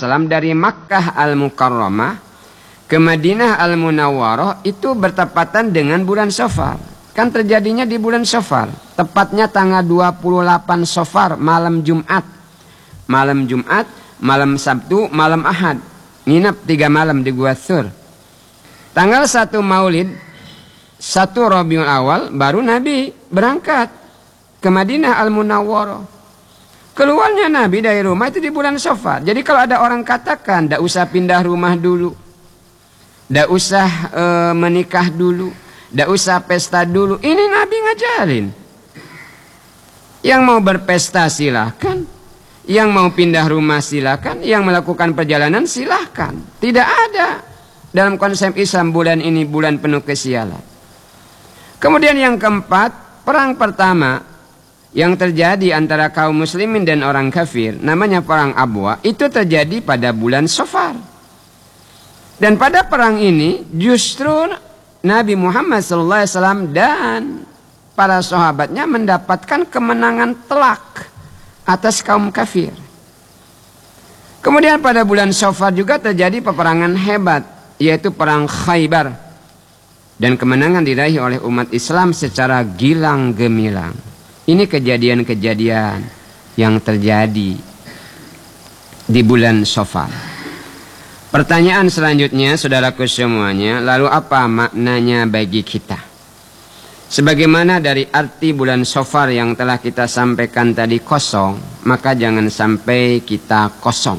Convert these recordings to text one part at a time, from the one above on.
SAW dari Makkah Al-Mukarramah ke Madinah Al-Munawwarah itu bertepatan dengan bulan Safar. Kan terjadinya di bulan Safar, tepatnya tanggal 28 Safar, malam Jumat. Malam Jumat, malam Sabtu, malam Ahad. Nginap 3 malam di Gua Thur. Tanggal 1 Maulid, 1 Rabiul Awal, baru Nabi berangkat ke Madinah Al-Munawwarah. Keluarnya Nabi dari rumah itu di bulan Safar. Jadi kalau ada orang katakan, tidak usah pindah rumah dulu, tidak usah menikah dulu, tidak usah pesta dulu, ini Nabi ngajarin. Yang mau berpesta silahkan, yang mau pindah rumah silahkan, yang melakukan perjalanan silahkan. Tidak ada dalam konsep Islam bulan ini bulan penuh kesialan. Kemudian yang keempat, perang pertama yang terjadi antara kaum muslimin dan orang kafir, namanya perang Abwa, itu terjadi pada bulan Safar. Dan pada perang ini justru Nabi Muhammad SAW dan para sahabatnya mendapatkan kemenangan telak atas kaum kafir. Kemudian pada bulan Safar juga terjadi peperangan hebat, yaitu perang Khaybar. Dan kemenangan diraih oleh umat Islam secara gilang gemilang. Ini kejadian-kejadian yang terjadi di bulan Safar. Pertanyaan selanjutnya, saudaraku semuanya, lalu apa maknanya bagi kita? Sebagaimana dari arti bulan Safar yang telah kita sampaikan tadi kosong, maka jangan sampai kita kosong.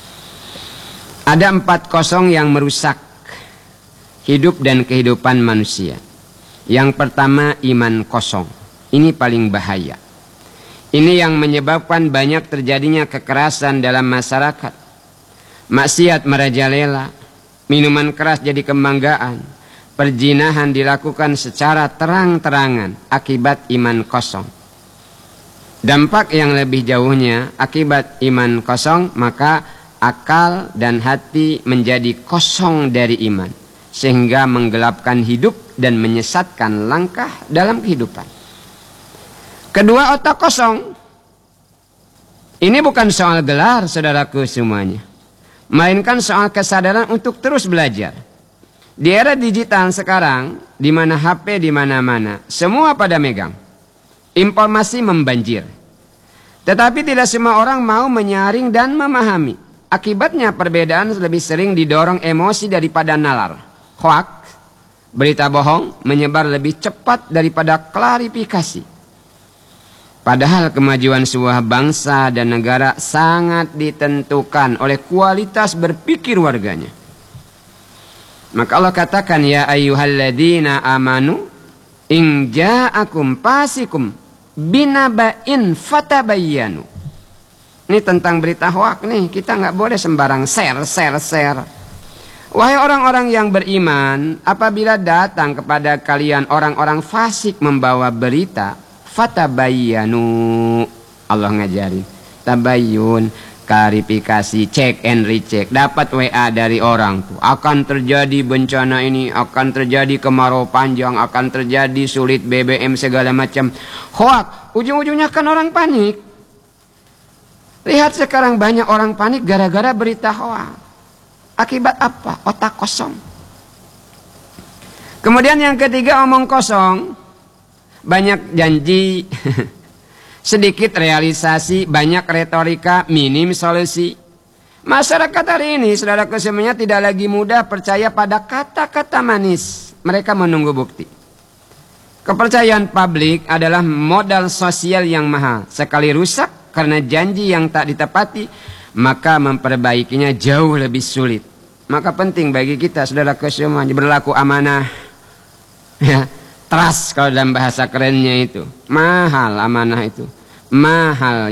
Ada 4 kosong yang merusak hidup dan kehidupan manusia. Yang pertama, iman kosong. Ini paling bahaya. Ini yang menyebabkan banyak terjadinya kekerasan dalam masyarakat. Maksiat merajalela, minuman keras jadi kebanggaan, perzinahan dilakukan secara terang-terangan akibat iman kosong. Dampak yang lebih jauhnya akibat iman kosong, maka akal dan hati menjadi kosong dari iman, sehingga menggelapkan hidup dan menyesatkan langkah dalam kehidupan. Kedua, otak kosong. Ini bukan soal gelar, saudaraku semuanya, melainkan soal kesadaran untuk terus belajar. Di era digital sekarang, di mana HP di mana-mana, semua pada megang. Informasi membanjir. Tetapi tidak semua orang mau menyaring dan memahami. Akibatnya perbedaan lebih sering didorong emosi daripada nalar. Hoak, berita bohong, menyebar lebih cepat daripada klarifikasi. Padahal kemajuan sebuah bangsa dan negara sangat ditentukan oleh kualitas berpikir warganya. Maka Allah katakan, ya ayyuhalladzina amanu in ja'akum fasikum binaba'in fatabayyanu. Ini tentang berita hoak nih, kita nggak boleh sembarang share. Wahai orang-orang yang beriman, apabila datang kepada kalian orang-orang fasik membawa berita, fatabayyanu, Allah ngajarin. Tabayyun, klarifikasi, cek and recheck. Dapat WA dari orang tuh, akan terjadi bencana ini, akan terjadi kemarau panjang, akan terjadi sulit BBM segala macam. Hoak, ujung-ujungnya kan orang panik. Lihat sekarang banyak orang panik gara-gara berita hoak. Akibat apa? Otak kosong. Kemudian yang ketiga, omong kosong. Banyak janji, sedikit realisasi, banyak retorika, minim solusi. Masyarakat hari ini, saudaraku semuanya, tidak lagi mudah percaya pada kata-kata manis. Mereka menunggu bukti. Kepercayaan publik adalah modal sosial yang mahal. Sekali rusak karena janji yang tak ditepati, maka memperbaikinya jauh lebih sulit. Maka penting bagi kita, saudaraku semuanya, berlaku amanah. Ya. Trust kalau dalam bahasa kerennya itu, mahal amanah itu, mahal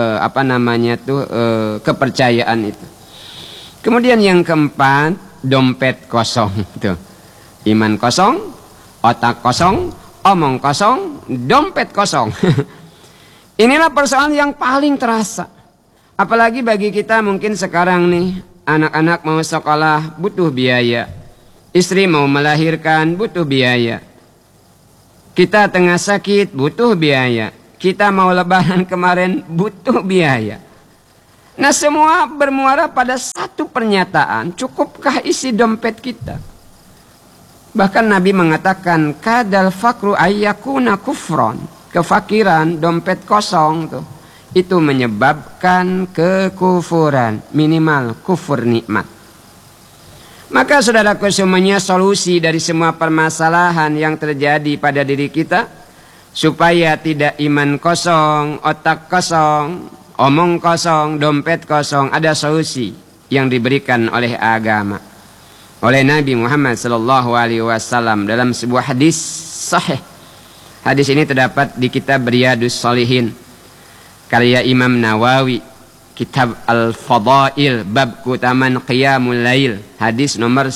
kepercayaan itu. Kemudian yang keempat, dompet kosong tuh, iman kosong, otak kosong, omong kosong, dompet kosong. Inilah persoalan yang paling terasa, apalagi bagi kita mungkin sekarang nih, anak-anak mau sekolah butuh biaya, istri mau melahirkan butuh biaya. Kita tengah sakit, butuh biaya. Kita mau lebaran kemarin, butuh biaya. Nah, semua bermuara pada satu pernyataan, cukupkah isi dompet kita? Bahkan Nabi mengatakan, kadal fakru ayyakuna kufron. Kefakiran, dompet kosong tuh, itu menyebabkan kekufuran, minimal kufur nikmat. Maka saudaraku semuanya, solusi dari semua permasalahan yang terjadi pada diri kita, supaya tidak iman kosong, otak kosong, omong kosong, dompet kosong, ada solusi yang diberikan oleh agama, oleh Nabi Muhammad SAW dalam sebuah hadis sahih. Hadis ini terdapat di kitab Riyadhus Shalihin karya Imam Nawawi, kitab Al-Fadail, bab keutamaan Qiyamul Lail, hadis nomor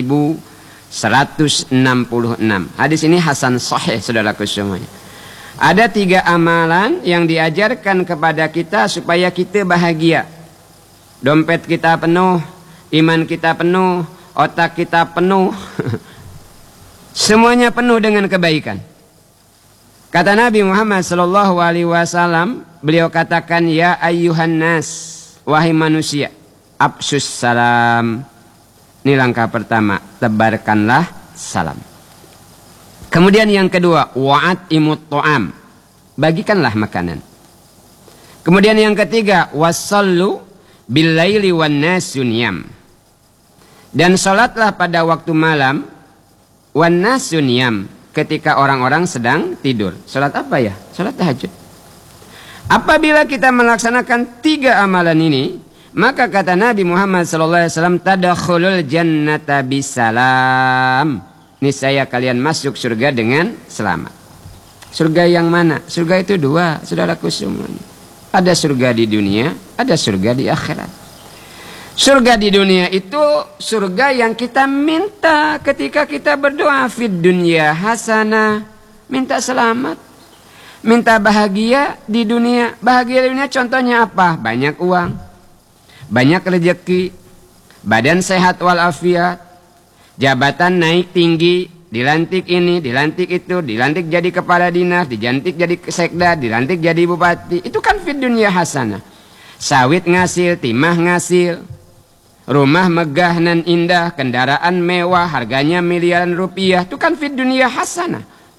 1166. Hadis ini hasan sahih, saudaraku semuanya. Ada 3 amalan yang diajarkan kepada kita supaya kita bahagia. Dompet kita penuh, iman kita penuh, otak kita penuh. Semuanya penuh dengan kebaikan. Kata Nabi Muhammad SAW, beliau katakan, ya ayyuhan nas, wahai manusia, absus salam. Ini langkah pertama, tebarkanlah salam. Kemudian yang kedua, wa'at imut to'am, bagikanlah makanan. Kemudian yang ketiga, wassallu billaili wan nasun yam, dan salatlah pada waktu malam, wan nasun yam, ketika orang-orang sedang tidur. Salat apa ya? Salat tahajud. Apabila kita melaksanakan 3 amalan ini, maka kata Nabi Muhammad SAW, tadkhulul jannata bisalam. Niscaya kalian masuk surga dengan selamat. Surga yang mana? Surga itu 2, saudaraku semuanya. Ada surga di dunia, ada surga di akhirat. Surga di dunia itu surga yang kita minta ketika kita berdoa, fid dunya hasanah, minta selamat, minta bahagia di dunia. Bahagia di dunia contohnya apa? Banyak uang, banyak rezeki, badan sehat walafiat, jabatan naik tinggi, dilantik ini, dilantik itu, dilantik jadi kepala dinas, dilantik jadi sekda, dilantik jadi bupati. Itu kan fid dunya hasanah. Sawit ngasil, timah ngasil, rumah megah nan indah, kendaraan mewah, harganya miliaran rupiah, itu kan fid dunia hasanah.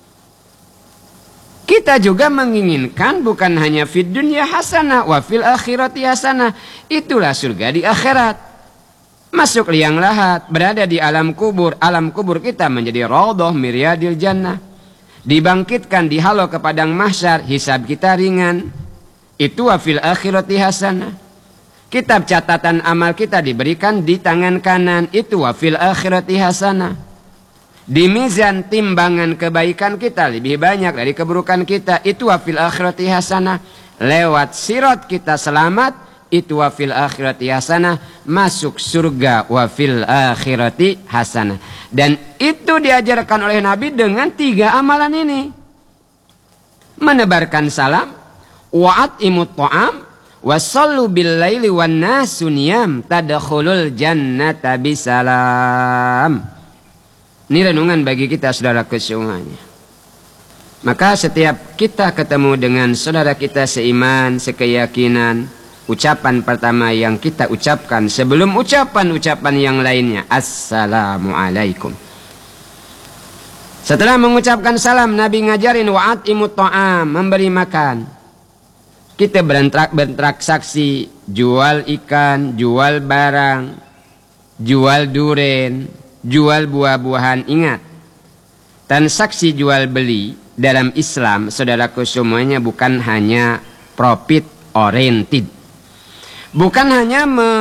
Kita juga menginginkan bukan hanya fid dunia hasanah, wa fil akhirati hasanah. Itulah surga di akhirat. Masuk liang lahat, berada di alam kubur. Alam kubur kita menjadi raudhah miryadil jannah. Dibangkitkan, dihalau ke padang mahsyar, hisab kita ringan. Itu wa fil akhirati hasanah. Kitab catatan amal kita diberikan di tangan kanan, itu wa fil akhirati hasanah. Di mizan timbangan kebaikan kita lebih banyak dari keburukan kita, itu wa fil akhirati hasanah. Lewat sirat kita selamat, itu wa fil akhirati hasanah. Masuk surga wa fil akhirati hasanah. Dan itu diajarkan oleh Nabi dengan 3 amalan ini. Menebarkan salam, wa'at imut to'am, wasallu billaili wan nasun yam, tadkhulul jannata bisalam. Ini renungan bagi kita, saudaraku semuanya. Maka setiap kita ketemu dengan saudara kita seiman, sekeyakinan, ucapan pertama yang kita ucapkan sebelum ucapan-ucapan yang lainnya, assalamualaikum. Setelah mengucapkan salam, Nabi ngajarin wa'at imut ta'am, memberi makan. Kita bertransaksi, jual ikan, jual barang, jual duren, jual buah-buahan. Ingat, transaksi jual beli dalam Islam, saudaraku semuanya, bukan hanya profit oriented. Bukan hanya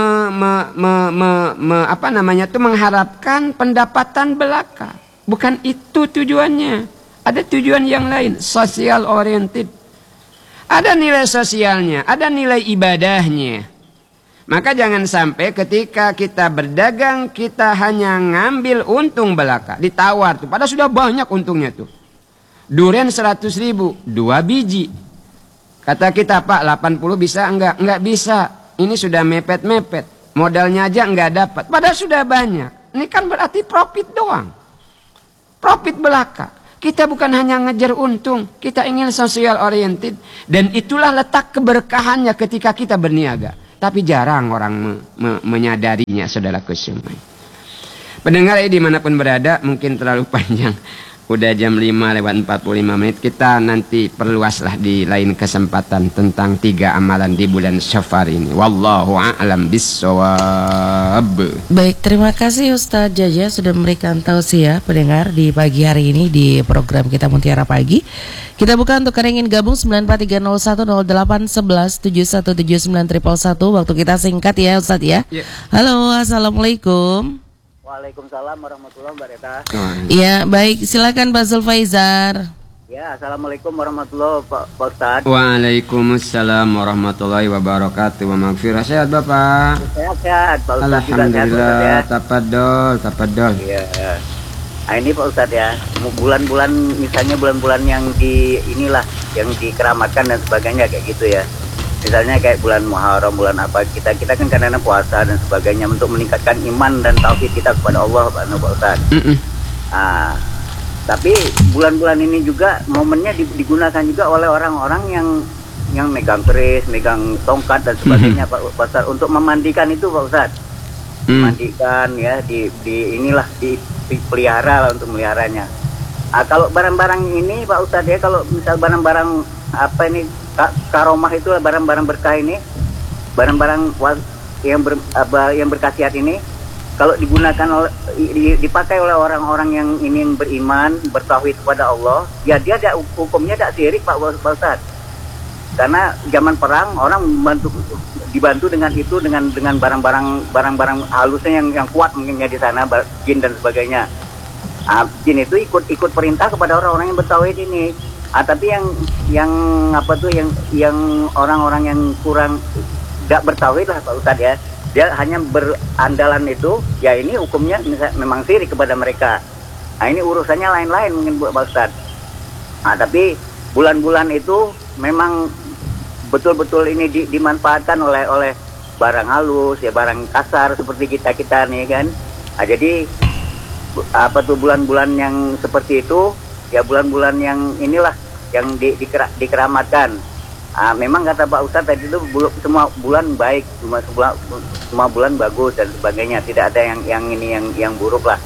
mengharapkan pendapatan belaka. Bukan itu tujuannya. Ada tujuan yang lain, social oriented. Ada nilai sosialnya, ada nilai ibadahnya. Maka jangan sampai ketika kita berdagang, kita hanya ngambil untung belaka. Ditawar tuh, padahal sudah banyak untungnya tuh. Durian 100.000, 2 biji. Kata kita, Pak, 80 bisa enggak? Enggak bisa. Ini sudah mepet-mepet. Modalnya aja enggak dapat. Padahal sudah banyak. Ini kan berarti profit doang. Profit belaka. Kita bukan hanya ngejar untung, kita ingin social oriented. Dan itulah letak keberkahannya ketika kita berniaga. tapi jarang orang menyadarinya, saudaraku semua. Pendengar dimanapun berada, mungkin terlalu panjang. Udah jam 5:45, kita nanti perluaslah di lain kesempatan tentang 3 amalan di bulan Syafar ini. Wallahu a'lam bissawab. Baik, terima kasih Ustaz Jaja sudah memberikan tausiah pendengar di pagi hari ini di program kita Mutiara Pagi. Kita buka untuk yang ingin gabung 943010811717911. Waktu kita singkat ya Ustaz ya. Halo, assalamualaikum. Waalaikumsalam warahmatullahi wabarakatuh. Ya, baik, silakan Pak Zulfaizar. Ya, assalamualaikum warahmatullahi wabarakatuh, Pak Ustaz. Waalaikumsalam warahmatullahi wabarakatuh. Wa maghfirah. Sehat Bapak? Sehat, Pak Ustaz. Alhamdulillah. Tafaddol. Iya. Nah, ini Pak Ustaz ya, bulan-bulan misalnya bulan-bulan yang yang dikeramatkan dan sebagainya kayak gitu ya. Misalnya kayak bulan Muharram, bulan apa, kita kan kadang-kadang puasa dan sebagainya untuk meningkatkan iman dan tauhid kita kepada Allah, Pak Ustaz. Nah, tapi bulan-bulan ini juga momennya digunakan juga oleh orang-orang yang megang keris, megang tongkat dan sebagainya, Pak Ustaz, untuk memandikan itu, Pak Ustaz. Memandikan ya, dipelihara lah untuk meliharanya. Kalau barang-barang ini, Pak Ustaz ya, kalau misal barang-barang apa ini karomah itu, barang-barang berkah ini, barang-barang yang berkhasiat ini, kalau digunakan dipakai oleh orang-orang yang ingin beriman, bertauhid kepada Allah, ya dia hukumnya tidak syirik, Pak Ustaz. Karena zaman perang orang dibantu dengan itu, dengan barang-barang halusnya yang kuat mungkinnya di sana, jin dan sebagainya. Jin itu ikut perintah kepada orang-orang yang bertauhid ini. Tapi yang orang-orang yang kurang tidak bertauhid lah, Pak Ustadz ya, dia hanya berandalan itu, ya ini hukumnya memang syirik kepada mereka. Nah, ini urusannya lain-lain mungkin Pak Ustadz. Nah, tapi bulan-bulan itu memang betul-betul ini dimanfaatkan oleh barang halus ya, barang kasar seperti kita nih kan. Nah, jadi bulan-bulan yang seperti itu ya, bulan-bulan yang inilah yang dikeramatkan. Memang kata Pak Ustadz tadi itu semua bulan baik, semua bulan bagus dan sebagainya, tidak ada yang buruk lah.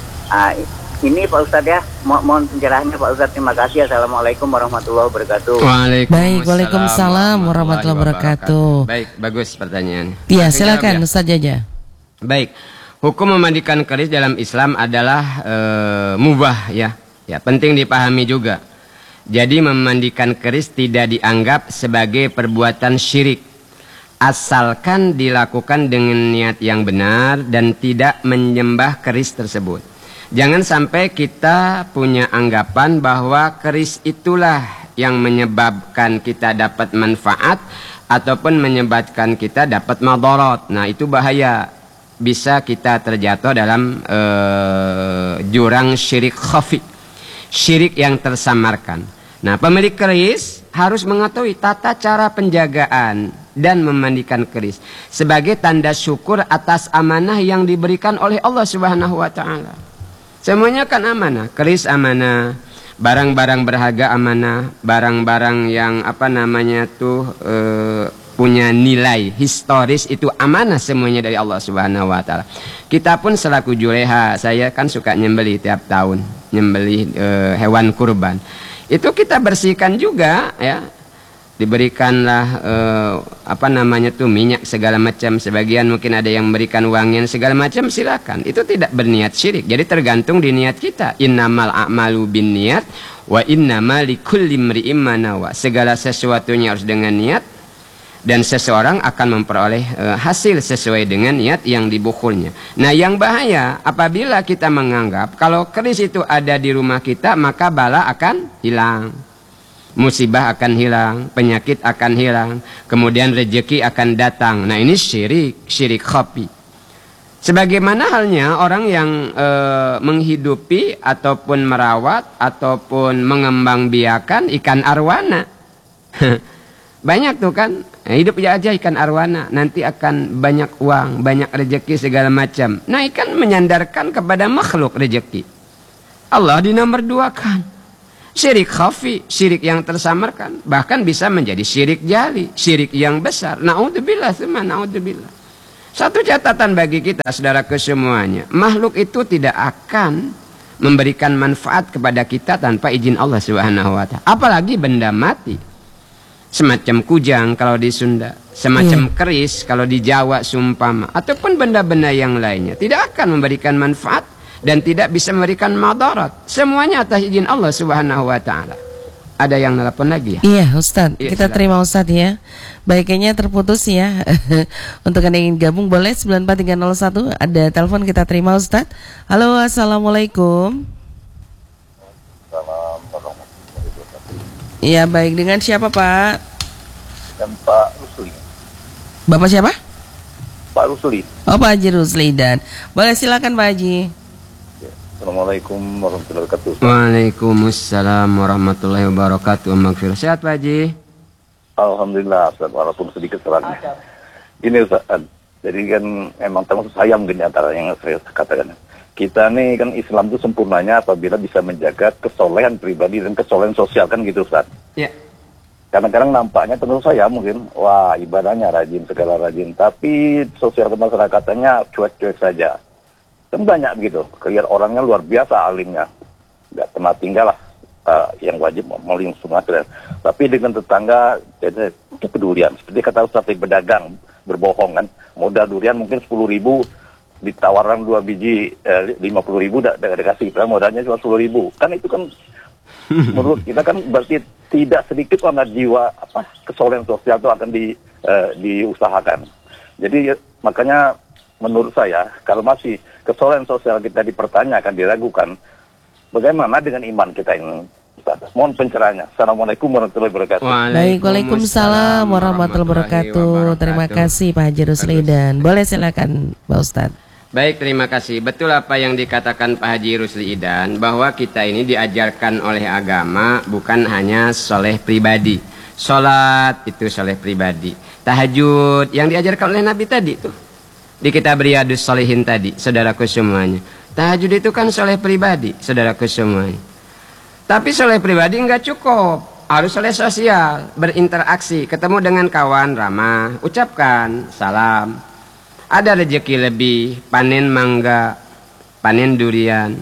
Ini Pak Ustadz ya, mohon pencerahannya Pak Ustadz. Terima kasih. Assalamualaikum warahmatullahi wabarakatuh. Waalaikumsalam warahmatullahi wabarakatuh. Baik, bagus pertanyaan. Iya, silakan Ustaz Jaja. Baik, hukum memandikan keris dalam Islam adalah mubah ya. Ya, penting dipahami juga. Jadi memandikan keris tidak dianggap sebagai perbuatan syirik, asalkan dilakukan dengan niat yang benar dan tidak menyembah keris tersebut. Jangan sampai kita punya anggapan bahwa keris itulah yang menyebabkan kita dapat manfaat ataupun menyebabkan kita dapat madarat. Nah, itu bahaya. Bisa kita terjatuh dalam jurang syirik khafi, syirik yang tersamarkan. Nah, pemilik keris harus mengetahui tata cara penjagaan dan memandikan keris sebagai tanda syukur atas amanah yang diberikan oleh Allah Subhanahu wa taala. Semuanya kan amanah, keris amanah, barang-barang berharga amanah, barang-barang yang punya nilai historis itu amanah, semuanya dari Allah Subhanahu wa taala. Kita pun selaku juleha, saya kan suka nyembelih tiap tahun, nyembelih hewan kurban. Itu kita bersihkan juga ya. Diberikanlah minyak segala macam, sebagian mungkin ada yang memberikan wangian segala macam, silakan. Itu tidak berniat syirik. Jadi tergantung di niat kita. Innamal a'malu binniyat wa innamal likulli imri'im ma nawa. Segala sesuatunya harus dengan niat, dan seseorang akan memperoleh hasil sesuai dengan niat yang dibukulnya. Nah, yang bahaya apabila kita menganggap kalau keris itu ada di rumah kita maka bala akan hilang, musibah akan hilang, penyakit akan hilang, kemudian rezeki akan datang. Nah, ini syirik khafi. Sebagaimana halnya orang yang menghidupi ataupun merawat ataupun mengembangbiakan ikan arwana. Banyak tuh kan, hidup aja ikan arwana, nanti akan banyak uang, banyak rezeki segala macam. Nah, ikan menyandarkan kepada makhluk rezeki. Allah dinomor duakan. Syirik khafi, syirik yang tersamarkan, bahkan bisa menjadi syirik jali, syirik yang besar. Naudzubillah, tsumma naudzubillah. Satu catatan bagi kita, saudaraku semuanya, makhluk itu tidak akan memberikan manfaat kepada kita tanpa izin Allah Subhanahu wa taala. Apalagi benda mati. Semacam kujang kalau di Sunda, semacam keris kalau di Jawa sumpama, ataupun benda-benda yang lainnya tidak akan memberikan manfaat dan tidak bisa memberikan madarat. Semuanya atas izin Allah Subhanahu wa taala. Ada yang nelpon lagi ya? Iya Ustaz, Iya, kita silakan. terima Ustaz ya. Baiknya terputus ya. Untuk Anda yang ingin gabung boleh 94301. Ada telepon kita terima Ustaz. Halo, assalamualaikum. Iya baik, dengan siapa Pak? Dan Pak Rusli. Bapak siapa? Pak Rusli. Oh Pak Haji Rusli dan boleh silakan Pak Haji. Assalamualaikum warahmatullahi wabarakatuh. Waalaikumsalam warahmatullahi wabarakatuh. Maghfirah. Sehat Pak Haji? Alhamdulillah, Ustaz, walaupun sedikit terang. Ini Ustaz, jadi kan emang termasuk saya mungkin antara yang saya katakan. Kita nih kan Islam itu sempurnanya apabila bisa menjaga kesolehan pribadi dan kesolehan sosial kan gitu Ustaz. Ya. Kadang-kadang nampaknya tentu saya mungkin, wah ibadahnya rajin, segala rajin. Tapi sosial kemasyarakatan cuek-cuek saja. Kan banyak begitu, kelihatan orangnya luar biasa alimnya. Nggak pernah tinggal lah, yang wajib melindungi semua. Tapi dengan tetangga, jadi kepedulian. Seperti kata Ustaz, pedagang, berbohong kan. Modal durian mungkin 10.000, ditawaran 2 biji 50.000, udah dikasih. Padahal modalnya cuma 10.000. Kan itu kan, menurut kita kan berarti tidak sedikit karena jiwa kesolehan sosial itu akan diusahakan. Jadi makanya menurut saya kalau masih kesolehan sosial kita dipertanyakan, diragukan, bagaimana dengan iman kita ini? Mohon pencerahannya. Assalamualaikum warahmatullahi wabarakatuh. Baik, waalaikumsalam warahmatullahi wabarakatuh. Terima kasih Pak Haji Rusli dan boleh silakan Pak Ustadz. Baik, terima kasih. Betul apa yang dikatakan Pak Haji Rusli Idan, bahwa kita ini diajarkan oleh agama bukan hanya soleh pribadi. Sholat itu soleh pribadi. Tahajud yang diajarkan oleh Nabi tadi tuh. Di kitab Riyadus Shalihin tadi, saudaraku semuanya. Tahajud itu kan soleh pribadi, saudaraku semuanya. Tapi soleh pribadi enggak cukup. Harus soleh sosial, berinteraksi, ketemu dengan kawan, ramah, ucapkan salam. Ada rezeki lebih, panen mangga, panen durian,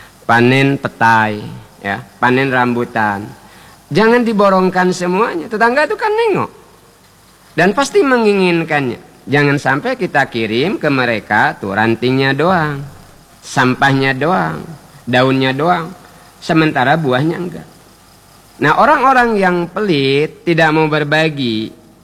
panen petai, ya, panen rambutan. Jangan diborongkan semuanya. Tetangga itu kan nengok dan pasti menginginkannya. Jangan sampai kita kirim ke mereka tuh rantingnya doang, sampahnya doang, daunnya doang, sementara buahnya enggak. Nah, orang-orang yang pelit, tidak mau berbagi,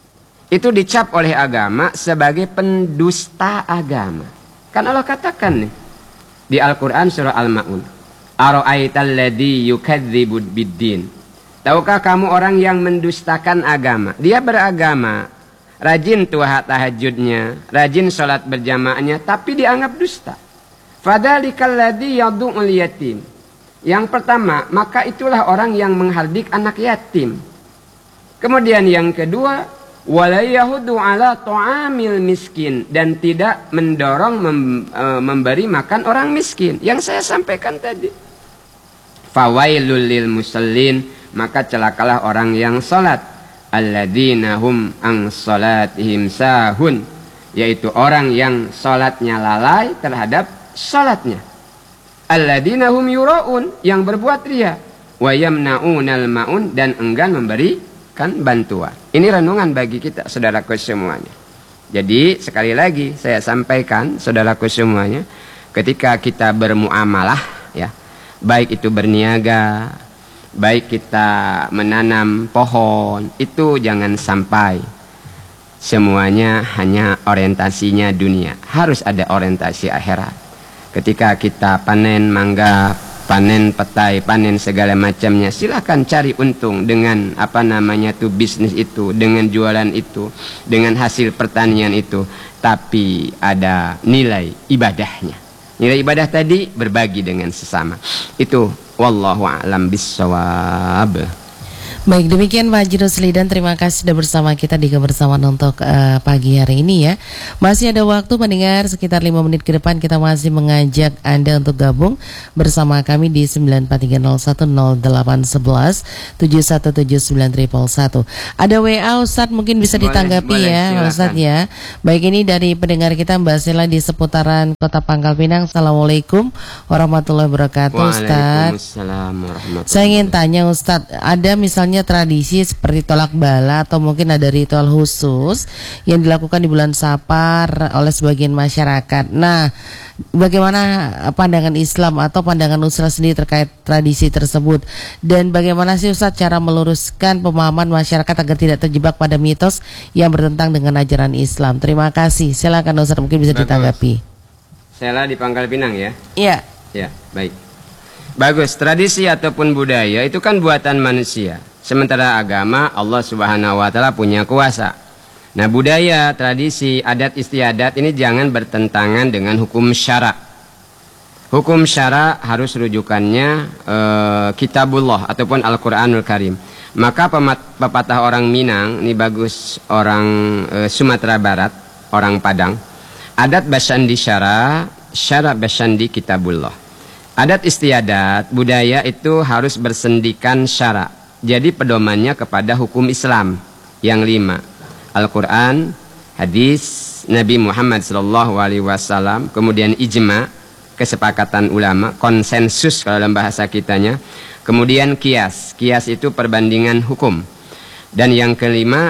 itu dicap oleh agama sebagai pendusta agama. Kan Allah katakan nih di Al-Quran surah Al-Ma'un, Ara'aital ladzi yukadzibu biddin. Tahukah kamu orang yang mendustakan agama? Dia beragama, rajin tahajudnya, rajin sholat berjamaahnya, tapi dianggap dusta. Fadzalikal ladzi yad'ul yatim. Yang pertama, maka itulah orang yang menghardik anak yatim. Kemudian yang kedua, wala yahudu ala ta'amil miskin, dan tidak mendorong memberi makan orang miskin. Yang saya sampaikan tadi. Fawailul lil musallin, maka celakalah orang yang salat. Alladzina hum an salatihim sahun, yaitu orang yang salatnya lalai terhadap salatnya. Alladzina hum yuraun, yang berbuat riya. Wa yamnaunal maun, dan enggan memberikan bantuan. Ini renungan bagi kita, saudaraku semuanya. Jadi sekali lagi saya sampaikan, saudaraku semuanya, ketika kita bermuamalah, ya, baik itu berniaga, baik kita menanam pohon, itu jangan sampai semuanya hanya orientasinya dunia. Harus ada orientasi akhirat. Ketika kita panen mangga, panen petai, panen segala macamnya, silahkan cari untung dengan bisnis itu, dengan jualan itu, dengan hasil pertanian itu. Tapi ada nilai ibadahnya. Nilai ibadah tadi berbagi dengan sesama. Itu wallahu a'lam bissawab. Baik, demikian Pak Haji Rusli, dan terima kasih sudah bersama kita di Kebersamaan untuk pagi hari ini ya. Masih ada waktu mendengar sekitar 5 menit ke depan, kita masih mengajak Anda untuk gabung bersama kami di 943010811 7179111. Ada WA Ustadz, mungkin bisa ditanggapi ya Ustadz ya. Baik, ini dari pendengar kita Mbak Sela di seputaran Kota Pangkal Pinang. Assalamualaikum warahmatullahi wabarakatuh Ustadz. Waalaikumsalam warahmatullahi. Saya ingin tanya Ustadz, ada misalnya tradisi seperti tolak bala atau mungkin ada ritual khusus yang dilakukan di bulan Safar oleh sebagian masyarakat. Nah, bagaimana pandangan Islam atau pandangan Ustadz sendiri terkait tradisi tersebut, dan bagaimana sih Ustadz cara meluruskan pemahaman masyarakat agar tidak terjebak pada mitos yang bertentangan dengan ajaran Islam? Terima kasih. Silakan Ustadz, mungkin bisa ditanggapi. Sela di Pangkal Pinang ya. Iya. Ya, baik. Bagus, tradisi ataupun budaya itu kan buatan manusia. Sementara agama Allah Subhanahu wa taala punya kuasa. Nah, budaya, tradisi, adat istiadat ini jangan bertentangan dengan hukum syara. Hukum syara harus rujukannya Kitabullah ataupun Al-Qur'anul Karim. Maka pepatah orang Minang, ini bagus, orang Sumatera Barat, orang Padang. Adat basyandi syara, syara basyandi Kitabullah. Adat istiadat, budaya itu harus bersendikan syara. Jadi pedomannya kepada hukum Islam yang 5. Al-Quran, hadis Nabi Muhammad SAW, kemudian ijma, kesepakatan ulama, konsensus kalau dalam bahasa kitanya, kemudian kias. Kias itu perbandingan hukum. Dan yang kelima,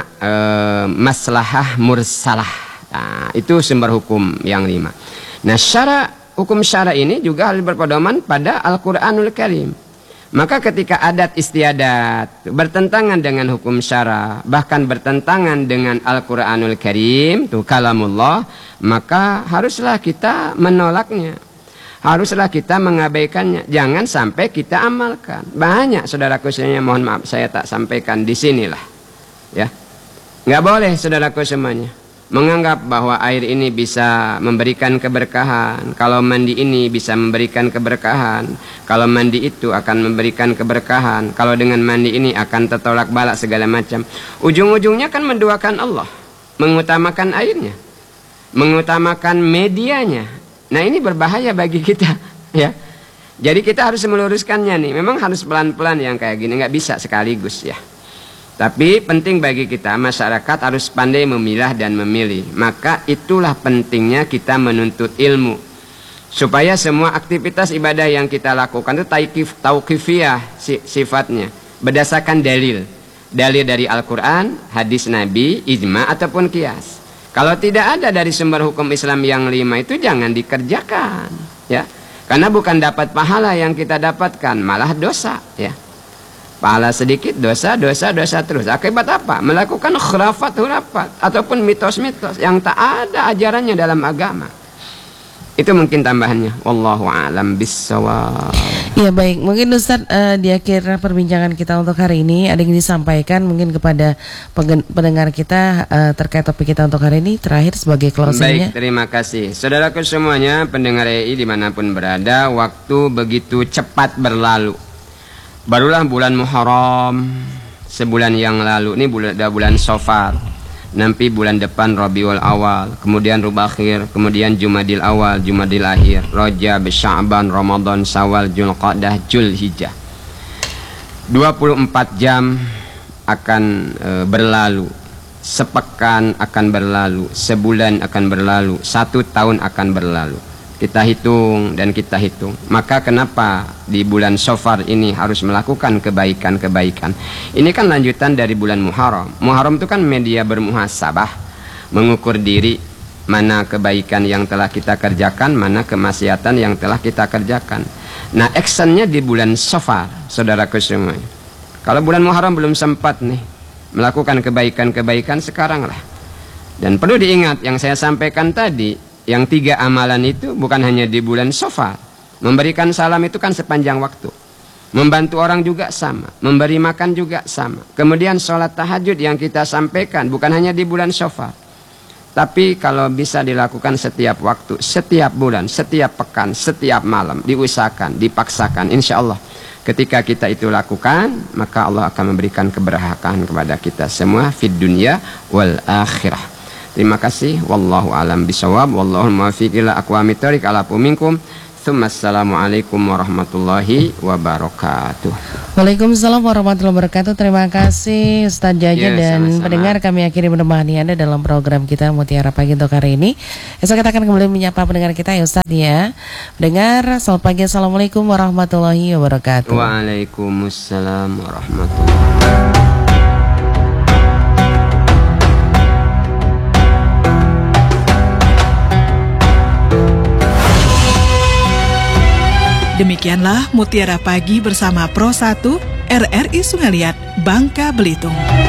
maslahah mursalah. Nah, itu sumber hukum yang 5. Nah, hukum syara ini juga harus berpedoman pada Al-Quranul Karim. Maka ketika adat istiadat bertentangan dengan hukum syara, bahkan bertentangan dengan Al-Quranul Karim, itu kalamullah, maka haruslah kita menolaknya. Haruslah kita mengabaikannya. Jangan sampai kita amalkan. Banyak saudaraku semuanya, mohon maaf saya tak sampaikan di sinilah. Ya, nggak boleh saudaraku semuanya menganggap bahwa air ini bisa memberikan keberkahan, kalau mandi ini bisa memberikan keberkahan, kalau mandi itu akan memberikan keberkahan, kalau dengan mandi ini akan tertolak balak segala macam. Ujung-ujungnya kan menduakan Allah, mengutamakan airnya, mengutamakan medianya. Nah, ini berbahaya bagi kita ya. Jadi kita harus meluruskannya nih. Memang harus pelan-pelan yang kayak gini, nggak bisa sekaligus ya. Tapi penting bagi kita, masyarakat harus pandai memilah dan memilih. Maka itulah pentingnya kita menuntut ilmu. Supaya semua aktivitas ibadah yang kita lakukan itu tauqifiyah sifatnya. Berdasarkan dalil. Dalil dari Al-Quran, hadis Nabi, ijma ataupun kias. Kalau tidak ada dari sumber hukum Islam yang 5 itu jangan dikerjakan. Ya. Karena bukan dapat pahala yang kita dapatkan, malah dosa ya. Pahala sedikit, dosa terus. Akibat apa? Melakukan khurafat ataupun mitos-mitos yang tak ada ajarannya dalam agama. Itu mungkin tambahannya. Wallahu a'lam bissawab. Ya baik, mungkin Ustadz di akhir perbincangan kita untuk hari ini ada yang disampaikan mungkin kepada pendengar kita terkait topik kita untuk hari ini, terakhir sebagai closingnya. Baik, terima kasih. Saudaraku semuanya, pendengar RI dimanapun berada, waktu begitu cepat berlalu. Barulah bulan Muharram sebulan yang lalu. Ini bulan Safar. Nanti bulan depan Rabiul Awal, kemudian Rubakhir, kemudian Jumadil Awal, Jumadil Akhir, Rajab, Sya'ban, Ramadan, Syawal, Dzulqa'dah, Dzulhijjah. 24 jam akan berlalu. Sepekan akan berlalu, sebulan akan berlalu, 1 tahun akan berlalu. Kita hitung dan kita hitung. Maka kenapa di bulan Safar ini harus melakukan kebaikan-kebaikan? Ini kan lanjutan dari bulan Muharram. Muharram itu kan media bermuhasabah, mengukur diri mana kebaikan yang telah kita kerjakan, mana kemaksiatan yang telah kita kerjakan. Nah, actionnya di bulan Safar, saudaraku semua. Kalau bulan Muharram belum sempat nih melakukan kebaikan-kebaikan, sekarang lah. Dan perlu diingat yang saya sampaikan tadi, yang 3 amalan itu bukan hanya di bulan Safar. Memberikan salam itu kan sepanjang waktu. Membantu orang juga sama. Memberi makan juga sama. Kemudian sholat tahajud yang kita sampaikan bukan hanya di bulan Safar. Tapi kalau bisa dilakukan setiap waktu, setiap bulan, setiap pekan, setiap malam. Diusahakan, dipaksakan. Insya Allah Ketika kita itu lakukan, maka Allah akan memberikan keberkahan kepada kita semua fid dunya wal akhirah. Terima kasih. Wallahu alam bisawab. Wallahu muwaffiq ila aqwamit thoriq ala minkum. Assalamualaikum warahmatullahi wabarakatuh. Waalaikumsalam warahmatullahi wabarakatuh. Terima kasih Ustaz Jaja dan sama-sama. pendengar, kami akhiri menemani Anda dalam program kita Mutiara Pagi untuk hari ini. Esok kita akan kembali menyapa pendengar kita ya Ustaz ya. Pendengar, selamat pagi. Assalamualaikum warahmatullahi wabarakatuh. Waalaikumsalam warahmatullahi wabarakatuh. Demikianlah Mutiara Pagi bersama Pro 1 RRI Sungai Liat, Bangka Belitung.